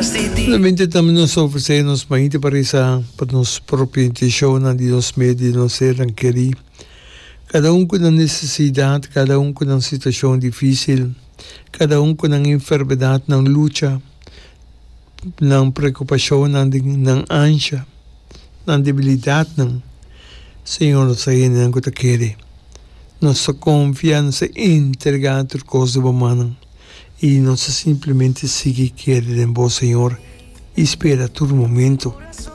Realmente também nos oferecemos mainte para nossa própria intenção de nos meio de nos ser querer. Cada com uma necessidade, cada com uma situação difícil, cada com uma enfermidade, uma luta, uma preocupação, uma ânsia, uma debilidade, Senhor, nos ainda não quer. Nossa confiança entregada por coisas humanas e nós simplesmente seguir querer em bom Senhor e espera todo momento.